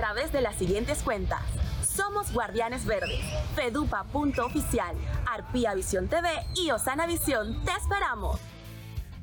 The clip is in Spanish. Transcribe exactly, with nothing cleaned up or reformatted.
través de las siguientes cuentas. Somos Guardianes Verdes, fedupa punto oficial, Arpía Visión T V y Osana Visión. ¡Te esperamos!